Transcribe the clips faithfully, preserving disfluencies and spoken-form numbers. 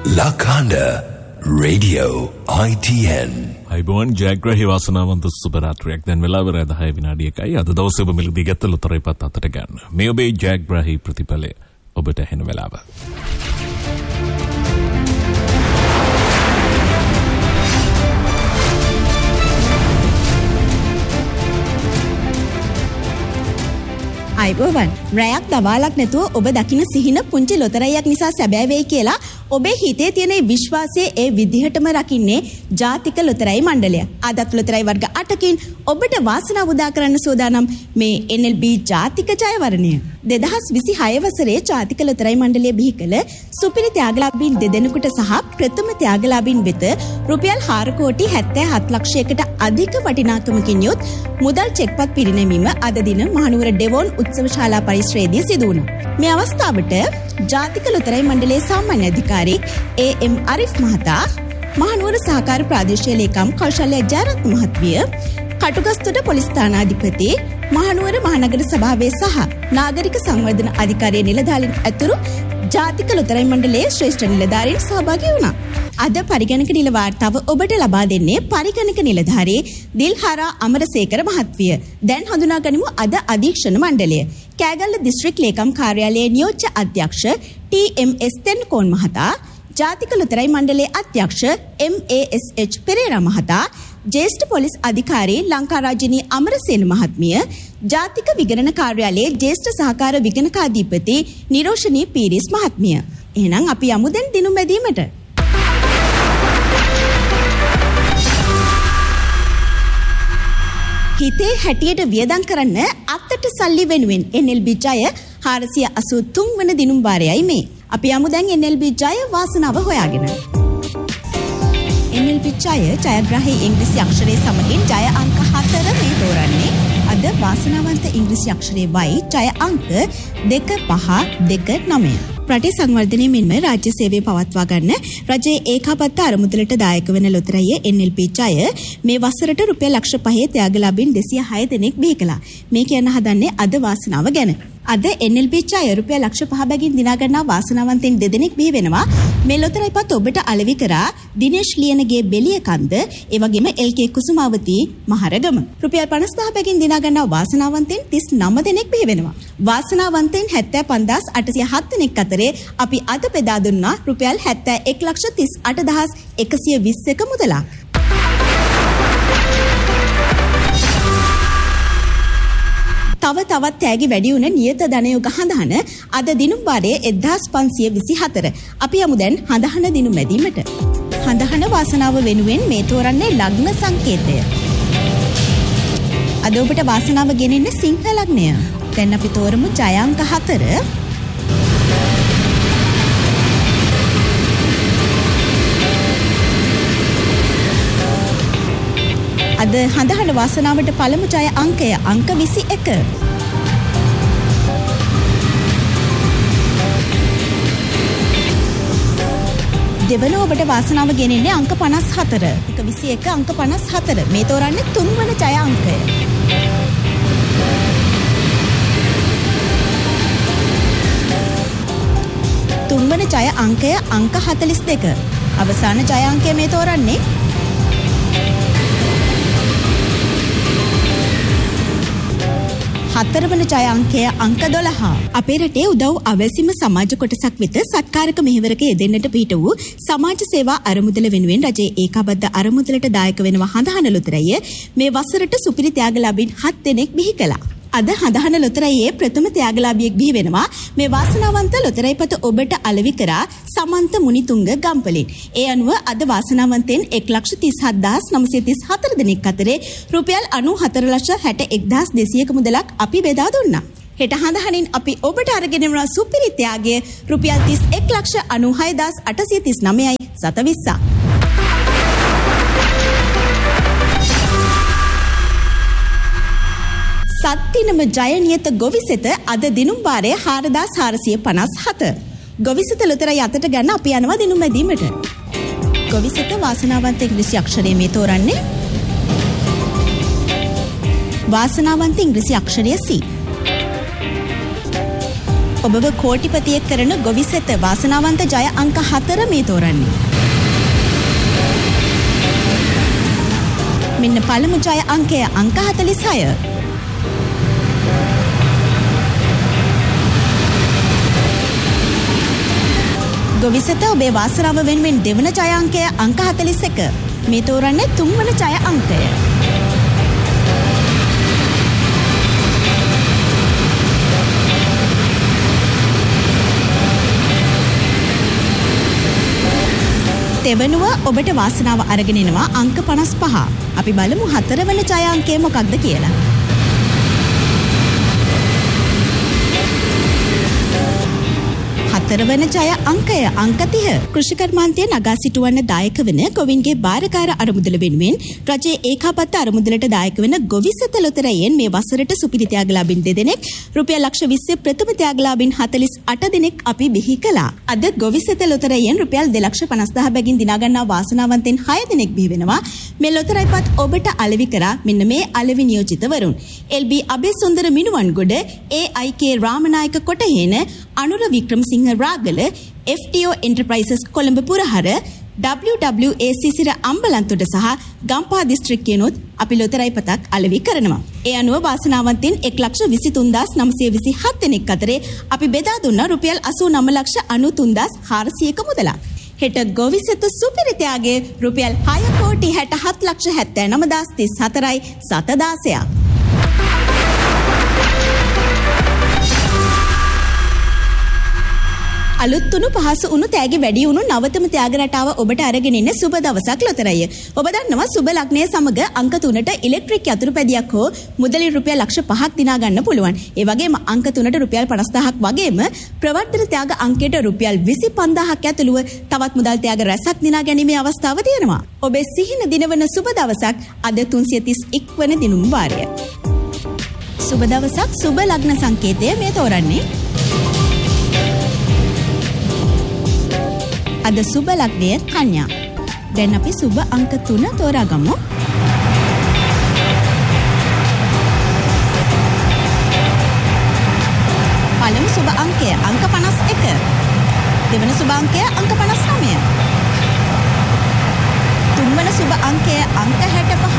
Lakanda Radio I T N. අයිබෝන් ජයග්‍රහී වාසනාවන්ත සුබ රාත්‍රියක්. දැන් වෙලාව රෑ දහය විනාඩි එකයි. අද දවසේ ඔබ මිලදී ගත්ත ලොතරැයි පත් අතට ගන්න. මේ ඔබේ ජයග්‍රහී ප්‍රතිඵලය ඔබට ඇහෙන වෙලාව. අයිබෝවන් රැයක් දවාලක් නැතුව ඔබ දකින සිහින පුංචි ලොතරැයියක් නිසා සැබෑ වෙයි කියලා ඔබේ හිතේ තියෙන විශ්වාසය ඒ විදිහටම රකින්නේ ජාතික ලොතරැයි මණ්ඩලය. අදත් ලොතරැයි වර්ග අටකින් ඔබට වාසනාව උදා කරන්න සූදානම් මේ එන් එල් බී ජාතික ජයවරණය. දෙදහස් විසිහය වසරේ ජාතික ලොතරැයි මණ්ඩලය බිහි කළ සුපිරි ත්‍යාගලාභීන් දෙදෙනෙකුට සහ ප්‍රථම ත්‍යාගලාභීන් වෙත රුපියල් හාර කෝටි හැත්තෑ හත් ලක්ෂයකට අධික වටිනාකමකින් යුත් මුදල් චෙක්පත් පිරිනැමීම අද දින මහනුවර ඩෙවොන් උත්සව ශාලා පරිශ්‍රයේදී සිදු වුණා. මේ අවස්ථාවට ජාතික ලොතරැයි මණ්ඩලයේ සාමාන්‍ය අධිකාරී ඒ එම් අරිෆ් මහතා, මහනුවර සහකාර ප්‍රාදේශීය ලේකම් කෞශල්‍ය ජයරත්න මහත්මිය, කටුගස්තොට පොලිස් ස්ථානාධිපති, මහනුවර මහනගර සභාවේ සහ නාගරික සංවර්ධන අධිකාරිය නිලධාරීන් ඇතුළු ජාතික ලොතරැයි මණ්ඩලයේ ශ්‍රේෂ්ඨ නිලධාරීන් සහභාගී වුණා. අද පරිගණක නිල වාර්තාව ඔබට ලබා දෙන්නේ පරිගණක නිලධාරී දිල්හාරා අමරසේකර මහත්මිය. දැන් හඳුනා ගනිමු අද අධීක්ෂණ මණ්ඩලය. කෑගල්ල දිස්ත්‍රික් ලේකම් කාර්යාලයේ නියෝජ්‍ය අධ්‍යක්ෂ ටී එම් එස් තෙන්නකෝන් මහතා, ජාතික ලොතරැයි මණ්ඩලයේ අධ්‍යක්ෂ එම් ඒ එස් එච් පෙරේරා මහතා, ජ්‍යෙෂ්ඨ පොලිස් අධිකාරී ලංකාරාජිනී අමරසේන මහත්මිය, ජාතික විගණන කාර්යාලයේ ජ්‍යෙෂ්ඨ සහකාර විගණකාධිපති නිරෝෂණී පීරිස් මහත්මිය. එහෙනම් අපි යමු දැන් දිනුම් මැදීමට. හිතේ හැටියට වියදම් කරන්න අත්තට සල්ලි වෙනුවෙන් එන් එල් බී ජය හාරසිය අසූ තුන් වන දිනුම් වාරයයි මේ. අපි යමු දැන් එන් එල් බී ජය වාසනාව හොයාගෙන. එන් එල් බී ජය ජයග්‍රාහී ඉංග්‍රීසි අක්ෂරයේ සමගින් ජය අංක හතර මේ තෝරන්නේ. අද වාසනාවන්ත ඉංග්‍රීසි අක්ෂරයේ වයි ජය අංක දෙක පහ දෙක නවය. රටේ සංවර්ධනය මෙන්ම රාජ්‍ය සේවය පවත්වා ගන්න රජයේ ඒකාබද්ධ අරමුදලට දායක වන ලොතරැයිය එන් එල් බී ජය මේ වසරට රුපියල් ලක්ෂ පහේ ත්‍යාගලාභීන් දෙසිය හය දෙනෙක් බිහි කළා. මේ කියන්න හදන්නේ අද වාසනාව ගැන. අද එන් එල් බී ජය රුපියල් ලක්ෂ පහ බැගින් දිනා ගන්නා වාසනාවන්තයින් දෙදෙනෙක් බිහි වෙනවා. මේ ලොතරැයි පත් ඔබට අලෙවි කරා දිනේෂ් ලියනගේ බෙලියකන්ද, ඒ වගේම එල් කේ කුසුමාවතී මහරගම. රුපියල් පනස් දහ බැගින් දිනා ගන්නා වාසනාවන්තයින් තිස් නව දෙනෙක් බිහි වෙනවා. වාසනාවන්තයින් හැත්තෑ පන්දාස් අටසිය හත් දෙනෙක් අතරේ අපි අද බෙදා දුන්නා රුපියල් හැත්තෑ එක් ලක්ෂ තිස් අට දහස් එකසිය විස්සක මුදලක්. තව තවත් තෑගි වැඩි වුණ නියත ධනයෝග හඳහන අද දිනුම් වාරයේ එක්දහස් පන්සිය විසි හතර. අපි යමු දැන් හඳහන දිනුම් මැදීමට. හඳහන වාසනාව වෙනුවෙන් මේ තෝරන්නේ ලග්න සංකේතය. අද ඔබට වාසනාව ගෙනෙන්නේ සිංහ ලග්නය. දැන් අපි තෝරමු ජය අංක හතර. අද හඳහන වාසනාවට පළමු ජය අංකය අංක විසි එක. දෙවන ඔබට වාසනාව ගෙනෙන්නේ අංක පනස් හතර. එක විසි එක අංක පනස් හතර. මේ තෝරන්නේ තුන්වන ජය අංකය. තුන්වන ජය අංකය අංක හතලිස් දෙක. අවසාන ජය අංකය මේ තෝරන්නේ හතරවන ජය අංකය අංක දොළහ. අපේ රටේ උදව් අවැසිම සමාජ කොටසක් වෙත සත්කාරක මෙහෙවරක යෙදෙන්නට පිට වූ සමාජ සේවා අරමුදල වෙනුවෙන් රජයේ ඒකාබද්ධ අරමුදලට දායක වෙනවා හඳහන ලොතරැයිය මේ වසරට සුපිරි ත්‍යාගලාභීන් හත් දෙනෙක් බිහි කළා. අද හඳහන ලොතරැයියේ ප්‍රථම ත්‍යාගලාභියෙක් බිහි වෙනවා. මේ වාසනාවන්ත ලොතරැයි පත ඔබට අලෙවි කරා සමන්ත මුනිතුංග ගම්පලෙන්. ඒ අනුව අද වාසනාවන්තයන් එක් ලක්ෂ තිස් හත් දහස් නවසිය තිස් හතර දෙනෙක් අතරේ රුපියල් අනූ හතර ලක්ෂ හැට එක් දහස් දෙසියක මුදලක් අපි බෙදා දුන්නා. හෙට හඳහනින් අපි ඔබට අරගෙන යන සුපිරි ත්‍යාගය රුපියල් තිස් එක් ලක්ෂ අනූ හය දහස් අටසිය තිස් නවයයි සතවිස්ස. සත්තිනම ජයනියත ගොවිසෙත අද දිනුම් වාරයේ හාරදාස් හාරසිය පනස් හත. ගොවිසෙත ලොතරැයි අතට ගන්න අපි යනවා දිනුම් මැදීමට. ගොවිසෙත වාසනාවන්ත ඉංග්‍රීසි අක්ෂරය මේ තෝරන්නේ. වාසනාවන්ත ඉංග්‍රීසි අක්ෂරය C. ඔබව කෝටිපතියෙක් කරන ගොවිසෙත වාසනාවන්ත ජය අංක හතර මේ තෝරන්නේ. මෙන්න පළමු ජය අංකය අංක හතළිස් හය. ගොවිසෙත ඔබේ වාසනාව වෙනුවෙන් දෙවන ජය අංකය අංක හතළිස් එක. මේ තෝරන්නේ තුන්වන ජය අංකය. තෙවනුව ඔබට වාසනාව අරගෙන එනවා අංක පනස් පහ. අපි බලමු හතරවන ජය අංකය මොකක්ද කියලා. හතරවන ජය අංකය අංක තිහ. කෘෂිකර්මාන්තයේ නගා සිටුවන්න දායක වන ගොවින්ගේ භාරකාර අරමුදල වෙනුවෙන් රජයේ ඒකාපත්ත අරමුදලට දායක වන ගොවිසෙත ලොතරැයෙන් මේ වසරට සුපිරි ත්‍යාගලාභීන් දෙදෙනෙක් රුපියල් ලක්ෂ විස්සේ ප්‍රථම ත්‍යාගලාභීන් හතළිස් අට දෙනෙක් අපි බිහි කළා. අද ගොවිසෙත ලොතරැයෙන් රුපියල් දෙලක්ෂ පනස් දහ බැගින් දිනා ගන්නා වාසනාවන්තයන් හය දෙනෙක් බිහි වෙනවා. මේ ලොතරැයිපත් ඔබට අලෙවි කරා මෙන්න මේ අලෙවි නියෝජිතවරුන්. එල් බී අබේසුන්දර මිනුවන්ගොඩ, ඒ අයි කේ රාමනායක කොටහේන, අනුර වික්‍රමසිංහ රාගල, එෆ් ටී ඕ Enterprises කොළඹ පුරහර, ඩබ්ලිව් ඩබ්ලිව් ඒ සිසිර අම්බලන්තොට සහ ගම්පහ දිස්ත්‍රික්කයනොත් අපි ලොතරැයි පතක් අලෙවි කරනවා. ඒ අනුව වාසනාවන්තයින් එක් ලක්ෂ විසිතුන් හදාස් නවසිය විසිහත් දෙනෙක් අතරේ අපි බෙදා දුන්නා රුපියල් අසූ නව ලක්ෂ අනූතුන් හදාස් හාරසියක මුදලක්. හෙට ගොවිසෙත සුපිරි ත්‍යාගයේ රුපියල් හය කෝටි හැටහත් ලක්ෂ හැත්තෑ නව හදාස් තිස් හතරයි සතදාසයක්. අලුත් තුණු පහසු උණු තෑගි වැඩි උණු නවතම ත්‍යාග රටාව ඔබට අරගෙන ඉන්න සුබ දවසක් ලොතරැය. ඔබ දන්නවා සුබ ලග්නයේ සමග අංක තුනට ඉලෙක්ට්‍රික් යතුරුපැදියක් හෝ මුදලින් රුපියල් ලක්ෂ පහක් දිනා ගන්න පුළුවන්. ඒ වගේම අංක තුනට රුපියල් පනස් දහයක් වගේම ප්‍රවර්ධන ත්‍යාග අංකයට රුපියල් විසි පන්දාහක් ඇතුළුව තවත් මුදල් ත්‍යාග රැසක් දිනා ගැනීමේ අවස්ථාව තියෙනවා. ඔබේ සිහින දිනවන සුබ දවසක් අද තුන්සිය තිස් එක් වන දිනුම් වාරය. සුබ දවසක් සුබ ලග්න සංකේතය මේ තෝරන්නේ. අද සුබ ලග්නය කන්‍යා. දැන් අපි සුබ අංක තුන තෝරාගමු. පළමු සුබ අංකය අංක පනස් එක. දෙවන සුබ අංකය අංක පනස් නවය. තුන්වන සුබ අංකය අංක හැට පහ.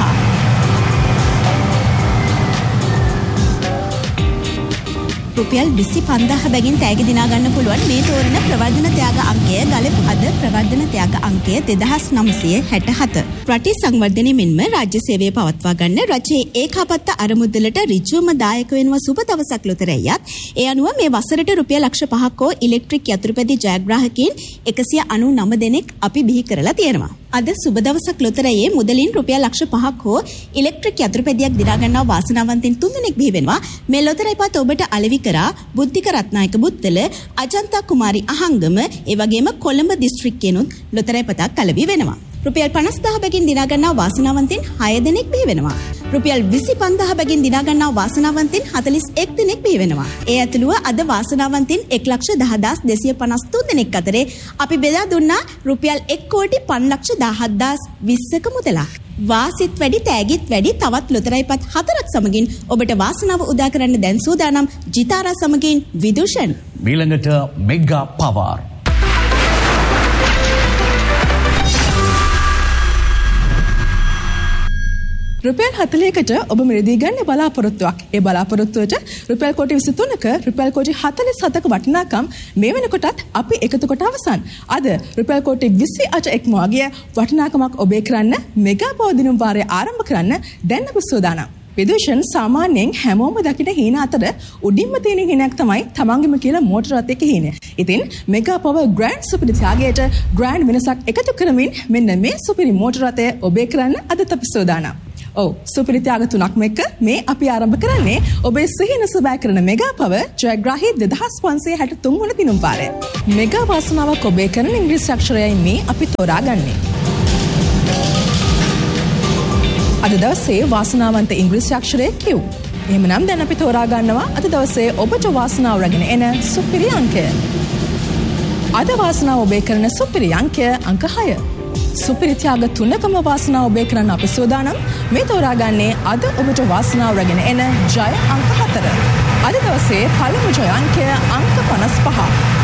රුපියල් විසි පන්දාහ බැගින් තෑගි දිනා ගන්න පුළුවන් මේ තෝරන ප්‍රවර්ධන ත්‍යාග අංකය ගලපු අද ප්‍රවර්ධන ත්‍යාග අංකය දෙදහස් නවසිය හැටහත. රටේ සංවර්ධනය මෙන්ම රාජ්‍ය සේවය පවත්වා ගන්න රජයේ ඒකාපත්ත අරමුදලට ඍජුවම දායක වෙනවා සුබ දවසක් ලොතරැයියත්. ඒ අනුව මේ වසරට රුපියල් ලක්ෂ පහක් හෝ ඉලෙක්ට්‍රික් යතුරුපැදි ජයග්‍රාහකයින් එකසිය අනූ නව දෙනෙක් අපි බිහි කරලා තියෙනවා. අද සුබ දවසක් ලොතරැයේ මුදලින් රුපියල් ලක්ෂ පහක් හෝ ඉලෙක්ට්‍රික් යතුරුපැදියක් දිනා ගන්නා වාසනාවන්තයින් තුන් දෙනෙක් බිහි වෙනවා. මේ ලොතරැයිපත් ඔබට අලෙවි කරා බුද්ධික රත්නායක බුත්තල, අජන්තා කුමාරි අහංගම, ඒ වගේම කොළඹ දිස්ත්‍රික්කයනොත් ලොතරැයිපතක් අලෙවි වෙනවා. රුපියල් පනස් දහ බැගින් දිනා ගන්නා වාසනාවන්තයින් හය දෙනෙක් බිහි වෙනවා. රුපියල් විසි පන්දාහ බැගින් දිනා ගන්නා වාසනාවන්තයින් හතළිස් එක් දෙනෙක් බිහි වෙනවා. ඒ ඇතුළුව අද වාසනාවන්තයින් එක් ලක්ෂ දහ හදාස් දෙසිය පනස් තුන් දෙනෙක් අතරේ අපි බෙදා දුන්නා රුපියල් එක් කෝටි පන් ලක්ෂ දහ හදාස් විස්සක මුදලක්. වාසිත් වැඩි තෑගිත් වැඩි තවත් ලොතරැයිපත් හතරක් සමගින් ඔබට වාසනාව උදා කරන්න දැන් සූදානම් ජිතාරා සමගින් විදුෂන්. මීළඟට මෙගා පවර්. රුපියල් හතළිහකට ඔබ මිලදී ගන්න බලාපොරොත්තුවක්. ඒ බලාපොරොත්තුවට රුපියල් කෝටි විසි තුනක රුපියල් කෝටි හතළිස් හතක වටිනාකම් මේ වෙනකොටත් අපි එකතු කොට අවසන්. අද රුපියල් කෝටි විසි අට එක් මාගිය වටිනාකමක් ඔබේ කරන්න මෙගා පවදිනුම් වාරය ආරම්භ කරන්න දැන් අප සූදානම්. විදුෂන් සාමාන්‍යයෙන් හැමෝම දකින හීන අතර උඩින්ම තියෙන හීනක් තමයි තමන්ගේම කියලා මෝටර රථයක හීන. ඉතින් මෙගා පවර් ග්‍රෑන්ඩ් සුපිරි ත්‍යාගයට ග්‍රෑන්ඩ් වෙනසක් එකතු කරමින් මෙන්න මේ සුපිරි මෝටර රථය ඔබේ කරන්න අද අපි සූදානම්. ඔව් සුපිරි ත්‍යාග තුනක්ම එක්ක මේ අපි ආරම්භ කරන්නේ ඔබේ සිහින සුබෑ කරන මෙගා පවර් ජයග්‍රාහී දෙදහස් පන්සිය හැට තුන් වන දිනුම් වාරය. මෙගා වාසනාවක් ඔබේ කරන ඉංග්‍රීසි අක්ෂරයයි මේ අපි තෝරාගන්නේ. අද දවසේ වාසනාවන්ත ඉංග්‍රීසි අක්ෂරය Q. එහෙමනම් දැන් අපි තෝරා ගන්නවා අද දවසේ ඔබට වාසනාව රැගෙන එන සුපිරි අංකය. අද වාසනාව ඔබේ කරන සුපිරි අංකය අංක හය. සුපිරි ත්‍යාග තුනකම වාසනාව ඔබේ කරන්න අපි සූදානම්. මේ තෝරාගන්නේ අද ඔබට වාසනාව රැගෙන එන ජය අංක හතර. අද දවසේ පළමු ජය අංකය අංක පනස් පහ.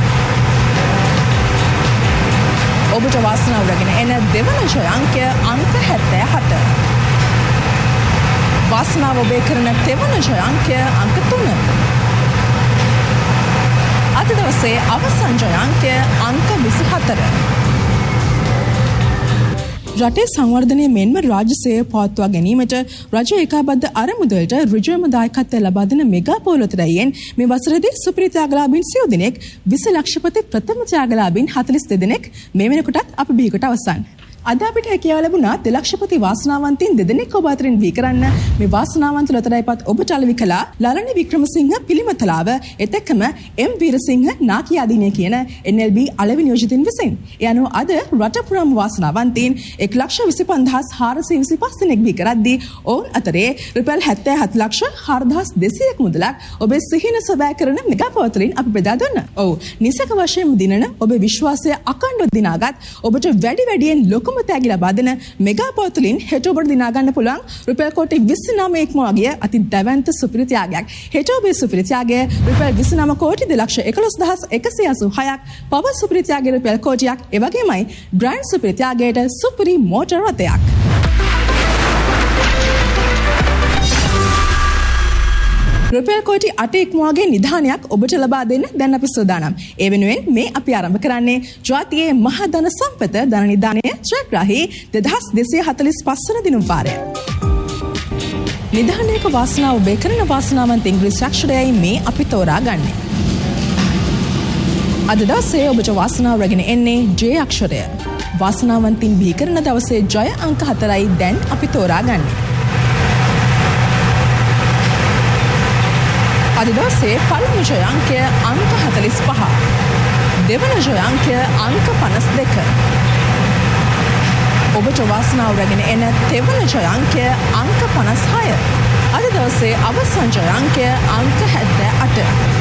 ඔබට වාසනාව රැගෙන එන දෙවන ජය අංකය අංක හැත්තෑ හත. වාසනාව ඔබේ කරන තෙවන ජය අංකය අංක තුන. අද දවසේ අවසන් ජය අංකය අංක විසි හතර. රටේ සංවර්ධනය මෙන්ම රාජ්‍ය සේවය පවත්වා ගැනීමට රජය ඒකාබද්ධ අරමුදලට ඍජුවම දායකත්වය ලබා දෙන මෙගා පොල් ලොතරැයියෙන් මේ වසරේදී සුපිරි ත්‍යාගලාභීන් සියලු දෙනෙක් විස ලක්ෂපති ප්‍රථම ත්‍යාගලාභීන් හතළිස් දෙක දෙනෙක් මේ වෙනකොටත් අප බිහිකොට අවසන්. අද අපිට හැකියාව ලැබුණා දෙලක්ෂපති වාසනාවන්තයින් දෙදෙනෙක් ඔබ අතරින් බිහි කරන්න. මේ වාසනාවන්ත ලොතරැයිපත් ඔබට අලෙවි කළා ලලනි වික්‍රමසිංහ පිළිමතලාව එතෙක්ම එම් වීරසිංහ නාකියාදීනිය කියන එන් එල් බී අලෙවි නියෝජිතින් විසින්. ඒ අනුව අද රට පුරාම වාසනාවන්තයින් එක් ලක්ෂ විසිපන්ද හාස් හාරසිය විසිපස් දෙනෙක් බිහි කරද්දී ඔවුන් අතරේ රුපියල් හැත්තෑ හත් ලක්ෂ හාරදහස් දෙසීයක් මුදලක් ඔබේ සිහින සොබෑ කරන මෙගා පොතලින් අපි බෙදා දුන්නා. ඔව් නිසක වශයෙන් දිනන ඔබේ විශ්වාසය අකණ්ඩව දිනාගත් ඔබට වැඩි වැඩියෙන් ලොකු තෑගි ලබා දෙන මෙගා පොතලින් හෙට ඔබට දිනා ගන්න පුළුවන් රුපියල් කෝටි විසි නවයක වගේ අති දැවැන්ත සුපිරි ත්‍යාගයක්. හෙට ඔබේ සුපිරි ත්‍යාගය රුපියල් විසි නව කෝටි දෙලක්ෂ එකොළොස් දහස් එකසිය අසූ හයක්, පව සුපිරි ත්‍යාගය රුපියල් කෝටියක්, ඒ වගේමයි ග්‍රෑන්ඩ් සුපිරි ත්‍යාගයට සුපිරි මෝටර් රථයක්. රුපියල් කෝටි අට ඉක්මවාගේ නිධානයක් ඔබට ලබා දෙන්න දැන් අපි සූදානම්. ඒ වෙනුවෙන් මේ අපි ආරම්භ කරන්නේ ජාතියේ මහා ධන සම්පත ධන නිධානය ජයග්‍රාහී දෙදහස් දෙසිය හතළිස් පහ වන දිනුම් පාරය. නිධානයක වාසනාව ඔබේ කරන වාසනාවන්ත ඉංග්‍රීසි අක්ෂරයයි මේ අපි තෝරා ගන්නේ. අද දවසේ ඔබට වාසනාව රැගෙන එන්නේ ජේ අක්ෂරය. වාසනාවන්තින් බිහි කරන දවසේ ජය අංක හතරයි දැන් අපි තෝරා ගන්නේ. අද දවසේ පළමු ජය අංකය අංක හතළිස් පහ. දෙවන ජය අංකය අංක පනස් දෙක. ඔබට වාසනාව රැගෙන එන තෙවන ජය අංකය අංක පනස් හය. අද දවසේ අවසන් ජය අංකය අංක හැත්තෑ අට.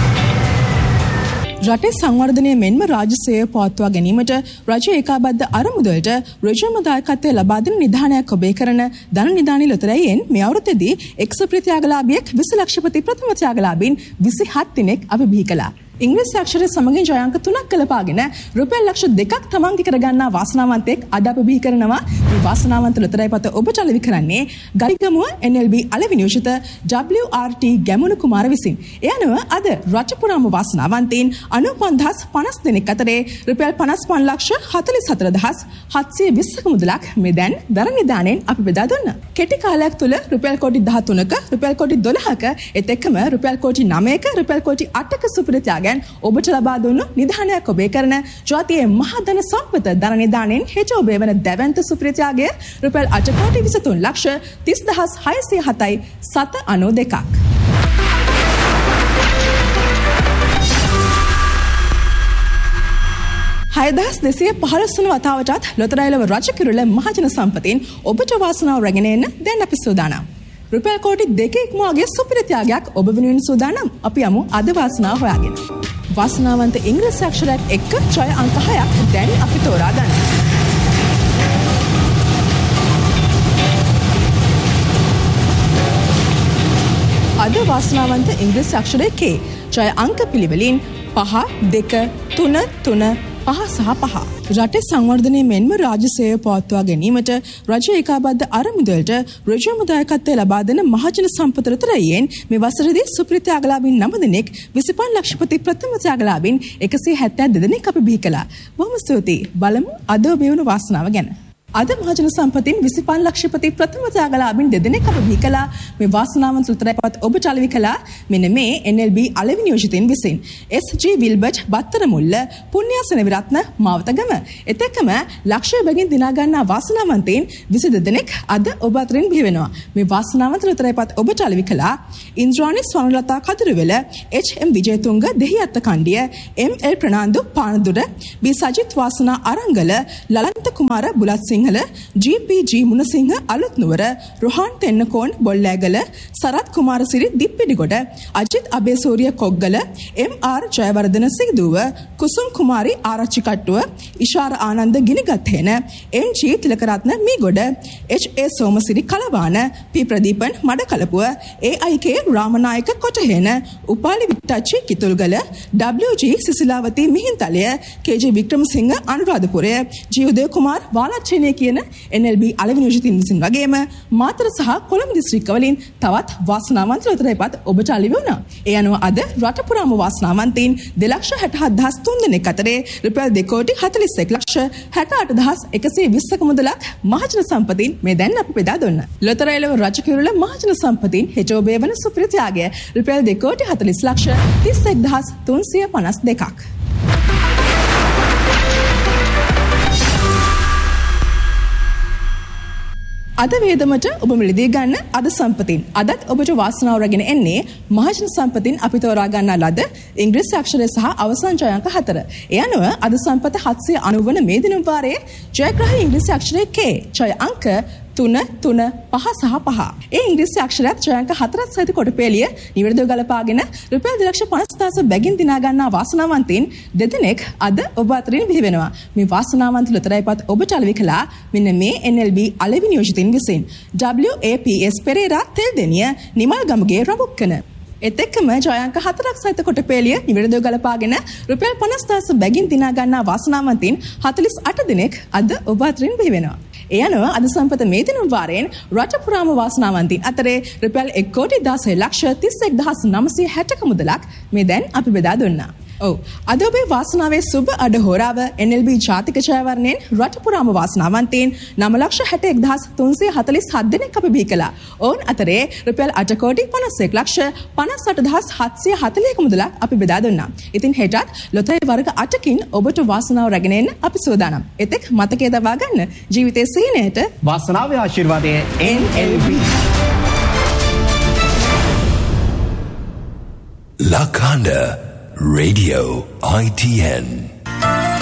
රටේ සංවර්ධනය මෙන්ම රාජ්‍ය සේවය පවත්වා ගැනීමට රජය ඒකාබද්ධ අරමුදලට ඍජුවම දායකත්වය ලබා දෙන නිධානයක් ඔබේ කරන ධන නිධානී ලොතරැයියෙන් මේ අවුරුද්දේදී එක් සුපිරි ත්‍යාගලාභියෙක් විස ලක්ෂපති ප්‍රථම ත්‍යාගලාභීන් විසිහත් දිනක් අපි බිහි කළා. ඉංග්‍රීසි අක්ෂරය සමගින් ජය අංක තුනක් කළපාගෙන රුපියල් ලක්ෂ දෙකක් තමන්ගේ කරගන්නා වාසනාවන්තයෙක් අද අප බිහි කරනවා. මේ වාසනාවන්ත ලොතරැයිපත ඔබට අලෙවි කරන්නේ ගරිගමුව එන් එල් බී අලෙවි නියෝජිත ඩබ්ලිව් ආර් ටී ගැමුණු කුමාර විසින්. ඒ අනුව අද රට පුරාම වාසනාවන්තයින් අනූපන්දහස් පනස් දෙනෙක් අතරේ රුපියල් පනස් පහ ලක්ෂ හතළිස් හතර දහස් හත්සිය විස්සක මුදලක් මේ දැන් දර නිධානයෙන් අපි බෙදා දුන්නා. කෙටි කාලයක් තුළ රුපියල් කෝටි දහතුනක, රුපියල් කෝටි දොළහක, එතෙක්ම රුපියල් කෝටි නවයක, රුපියල් කෝටි අටක සුපිරි ත්‍යාග ඔබට ලබා දුන්නු නිධානයක් ඔබේ කරන ජාතියේ මහා ධන සම්පත ධන නිධානයෙන් හෙට ඔබේ වන දැවැන්ත සුපිරි ත්‍යාගය රුපියල් අට කෝටි විසිතුන් ලක්ෂ තිස් දහස් හයසිය හතයි සත අනූ දෙකක්. හයදහස් දෙසිය පහළොස් වන වතාවටත් ලොතරැයිලව රජකිරුළ මහජන සම්පතින් ඔබට වාසනාව රැගෙන එන්න දැන් අපි සූදානම්. රුපියල් කෝටි දෙක ඉක්මවාගේ සුපිරි ත්‍යාගයක් ඔබ වෙනුවෙන් සූදානම්. අපි යමු අද වාසනාව හොයාගෙන. වාසනාවන්ත ඉංග්‍රීසි අක්ෂරයක් එක්ක ජය අංක හයක් දැන් අපි තෝරා ගන්න. අද වාසනාවන්ත ඉංග්‍රීසි අක්ෂරය K. ජය අංක පිළිවෙලින් පහ, දෙක, තුන, තුන, පහ සහ පහ. රටේ සංවර්ධනය මෙන්ම රාජ්‍ය සේවය පවත්වා ගැනීමට රජය ඒකාබද්ධ අරමුදලට ඍජුවම දායකත්වය ලබා දෙන මහජන සම්පත ලොතරැයියෙන් මේ වසරේදී සුපිරි ත්‍යාගලාභීන් නව දෙනෙක්, විසිපන්ද ලක්ෂපති ප්‍රථම ත්‍යාගලාභීන් එකසිය හැත්තෑ දෙක දෙනෙක් අපි බිහි කළා. බොහොම ස්තුතියි. බලමු අද ඔබේ වුණු වාසනාව ගැන. අද මහජන සම්පතින් විසිපන්ද ලක්ෂපති ප්‍රථම ත්‍යාගලාභීන් දෙදෙනෙක් අප බිහි කළා. මේ වාසනාවන්ත ලොතරැයිපත් ඔබට අලෙවි කළා මෙන්න මේ එන් එල් බී අලෙවි නියෝජිතින් විසින්. S G Wilbert Battaramulla, පුණ්‍යා Seneviratne Mawathagama. එතෙක්ම ලක්ෂය බැගින් දිනා ගන්නා වාසනාවන්තයින් විසි දෙක දෙනෙක් අද ඔබ අතරින් බිහි වෙනවා. මේ වාසනාවන්ත ලොතරැයිපත් ඔබට අලෙවි කළා ඉන්ද්‍රාණි ස්වර්ණලතා කදිරවෙල, එච් එම් විජේතුංග දෙහිඅත්ත කණ්ඩිය, එම් එල් ප්‍රනාන්දු පානදුර, බී සජිත් වාසනා අරංගල, ලලන්ත කුමාර බුලත් Sinhala, G P G Munasinghe අලුත්නුවර, Rohan Tennakoon බොල්ලෑගල, Sarath Kumarasiri දිප්පිඩිගොඩ, Ajith අබේසූරිය Koggala, එම් ආර් ජයවර්ධන සිගදුව, කුසුම් කුමාරි ආරච්චි කට්ටුව, ඉෂාර ආනන්ද ගිනිගත්හේන, එම් ජී තිලකරත්න මීගොඩ, එච් ඒ සෝමසිරි කලවාන, පී ප්‍රදීපන් මඩකලපුව, ඒ අයි කේ රාමනායක කොටහේන, උපාලි විට්ටච්චි කිතුල්ගල, ඩබ්ලිව් ජී සිසිලාවති මිහින්තලය, කේ ජේ වික්‍රමසිංහ අනුරාධපුරය, ජී උදය කුමාර් වාලච්චේනය කියන එන් එල් බී අලෙවි නියෝජිතින් විසින් වගේම මාතර සහ කොළඹ දිස්ත්‍රික්කවලින් තවත් වාසනාවන්ත ලොතරැයිපත් ඔබට අලෙවි වුණා. ඒ අනුව අද රට පුරාම වාසනාවන්තයින් දෙලක්ෂ හැටහත් දහස් තුන් දෙනෙක් අතරේ රුපියල් දෙකෝටි හතළිස් එක් ලක්ෂ හැටඅට දහස් එකසිය විස්සක මුදලක් මහජන සම්පතින් මේ දැන් අපි බෙදා දුන්නා. ලොතරැයිලව රජකිරුළ මහජන සම්පතින් හෙටෝබේ වන සුප්‍රත්‍යාගය රුපියල් දෙකෝටි හතළිස් ලක්ෂ තිස් එක් දහස් තුන්සිය පනස් දෙකක්. අද වේදමට ඔබ මිලදී ගන්න අද සම්පතින්. අදත් ඔබට වාසනාව රැගෙන එන්නේ මහජන සම්පතින් අපි තෝරා ගන්නා ලද ඉංග්‍රීසි අක්ෂරය සහ අවසන් ජය අංක හතර. ඒ අනුව අද සම්පත හත්සිය අනූ වන මේ දින වාරයේ ජයග්‍රාහී ඉංග්‍රීසි අක්ෂරය K ජය අංක තුන තුන පහ සහ පහ. ඒ ඉංග්‍රීසි අක්ෂරයත් ජය අංක හතරත් සහිත කොටපේලිය නිවැරදිව ගලපාගෙන රුපියල් දෙලක්ෂ පනස් දහස බැගින් දිනා ගන්නා වාසනාවන්තයින් දෙදෙනෙක් අද ඔබ අතරින් බිහි වෙනවා. මේ වාසනාවන්ත ලොතරැයිපත් ඔබට අලෙවි කළා මෙන්න මේ එන් එල් බී අලෙවි නියෝජිතින් විසින්. ඩබ්ලිව් ඒ පී එස් පෙරේරා තෙල්දෙනිය නිමල් ගමගේ රඹුක්කන. එත් එක්කම ජය අංක හතරක් සහිත කොටපේලිය නිවැරදිව ගලපාගෙන රුපියල් පනස් දහස බැගින් දිනා ගන්නා වාසනාවන්තයින් හතළිස් අට දෙනෙක් අද ඔබ අතරින් බිහි වෙනවා. ඒ අනුව අද සම්පත මේ දින වාරයෙන් රට පුරාම වාසනාවන්තයින් අතරේ රුපියල් එක කෝටි දාසය ලක්ෂ තිස් එක් දහස් නවසිය හැටක මුදලක් මේ දැන් අපි බෙදා දුන්නා. ඔව් අද ඔබේ වාසනාවේ සුබ අඩ හෝරාව එන් එල් බී ජාතික ජයවර්ණයෙන් රට පුරාම වාසනාවන්තයින් නව ලක්ෂ හැට එක් දහස් තුන්සිය හතළිස් හත් දෙනෙක් අපි බිහි කළා. ඔවුන් අතරේ රුපියල් අට කෝටි පනස් එක් ලක්ෂ පනස් අට දහස් හත්සිය හතළිහක මුදලක් අපි බෙදා දුන්නා. ඉතින් හෙටත් ලොතරැයි වර්ග අටකින් ඔබට වාසනාව රැගෙන එන්න අපි සූදානම්. එතෙක් මතකයේ තබා ගන්න ජීවිතයේ සිහිනයට වාසනාවේ ආශිර්වාදය එන් L B. Lakanda Radio I T N